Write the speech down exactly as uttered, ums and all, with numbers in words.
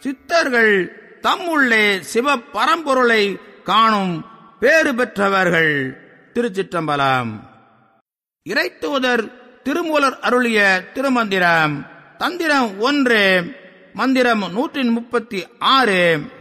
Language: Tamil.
சித்தர்கள் தம்முள்ளே சிவ பரம்பொருளை காணும் பேறு பெற்றவர்கள். திருச்சிற்றம்பலம். இறைத்தூதர் திருமூலர் அருளிய திருமந்திரம். தந்திரம் ஒன்று, மந்திரம் நூற்றி முப்பத்தி ஆறு.